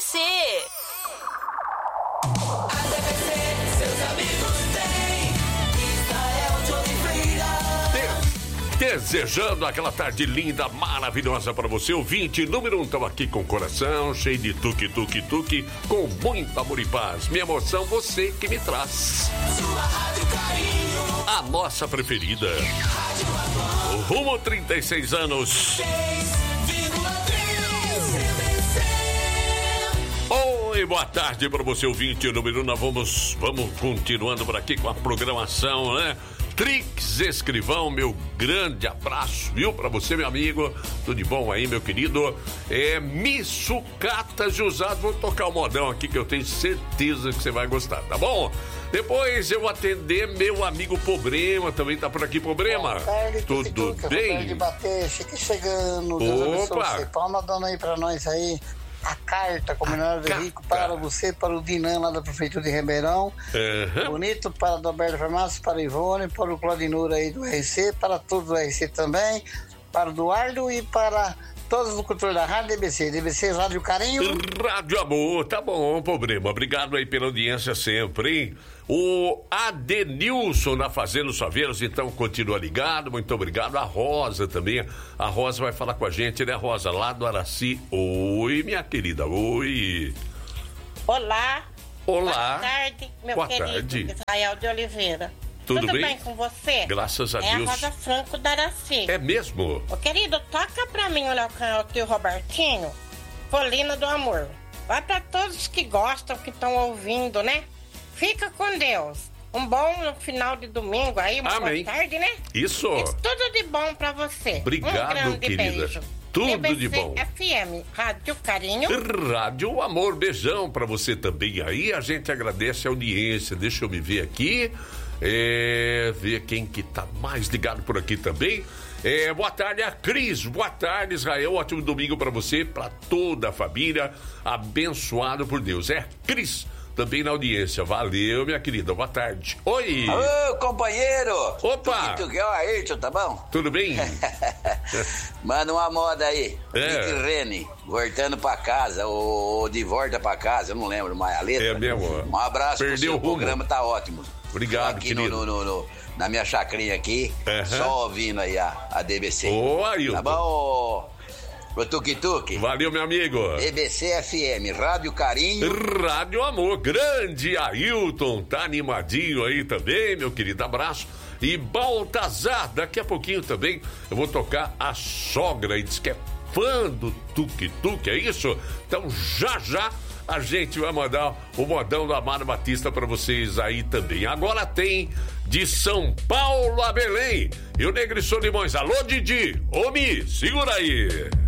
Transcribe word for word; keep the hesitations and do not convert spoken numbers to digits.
C. A D B C, seus amigos têm Israel de Oliveira. Desejando aquela tarde linda, maravilhosa pra você, ouvinte número um. Estamos aqui com o coração cheio de tuque, tuque, tuque, com muito amor e paz. Minha emoção, você que me traz. Sua Rádio Carinho. A nossa preferida. Rádio Amor. Rumo trinta e seis anos. seis vírgula três D B C. Oi, boa tarde para você, ouvinte número um. Nós vamos, vamos continuando por aqui com a programação, né? Trix Escrivão, meu grande abraço, viu? Pra você, meu amigo. Tudo de bom aí, meu querido? É Missucata Jusado. Vou tocar o modão aqui que eu tenho certeza que você vai gostar, tá bom? Depois eu atender meu amigo Problema, também tá por aqui, Problema. Boa tarde, tudo tudo bem? de bater, cheque chegando. Deus abençoe Opa! você. Palma dando aí pra nós aí a carta combinada de rico para você, para o Dinan lá da Prefeitura de Ribeirão. Uhum. Bonito para o Alberto Farmácia, para o Ivone, para o Claudinura aí do R C, para todos do R C também, para o Eduardo e para todos os locutores da Rádio D B C. D B C Rádio Carinho. Rádio Amor, tá bom, Problema. Obrigado aí pela audiência sempre, hein? O Adenilson na Fazenda Saveiros, então continua ligado, muito obrigado. A Rosa também, a Rosa vai falar com a gente, né, Rosa? Lá do Araci. Oi, minha querida, oi. Olá. Olá. Boa tarde, meu Boa querido tarde. Israel de Oliveira. Tudo, Tudo bem? bem com você? Graças a é Deus. É a Rosa Franco da Araci. É mesmo? Ô, querido, toca pra mim olha, o tio Robertinho, Colina do Amor. Vai pra todos que gostam, que estão ouvindo, né? Fica com Deus. Um bom final de domingo aí, uma Amém. boa tarde, né? Isso. Tudo de bom pra você. Obrigado, um grande querida. beijo. Tudo D B C de bom. F M, Rádio Carinho. Rádio Amor, beijão pra você também aí. A gente agradece a audiência. Deixa eu me ver aqui. É, ver quem que tá mais ligado por aqui também. É, boa tarde, a Cris. Boa tarde, Israel. Ótimo domingo pra você, pra toda a família. Abençoado por Deus. É Cris também na audiência. Valeu, minha querida. Boa tarde. Oi. Ô, companheiro. Opa. Tu que é o Ayrton, tá bom? Tudo bem? Manda uma moda aí. É. Nick Rene, voltando pra casa, ou de volta pra casa, eu não lembro mais a letra. É mesmo. Um abraço pro Perdeu seu o rumo. programa, tá ótimo. Obrigado, Tô aqui no, querido. no, no, no, na minha chacrinha aqui, Uhum. só ouvindo aí a, a D B C. Ô, Ailton. Tá bom, ô Tuque Tuque? Valeu, meu amigo. D B C F M, Rádio Carinho. Rádio Amor, grande Ailton, tá animadinho aí também, meu querido, abraço. E Baltazar, daqui a pouquinho também eu vou tocar a sogra, e diz que é fã do Tuque Tuque, é isso? Então já já a gente vai mandar o modão do Amaro Batista pra vocês aí também. Agora tem de São Paulo a Belém, e o Negro e Solimões. Alô, Didi, ô Mi, segura aí.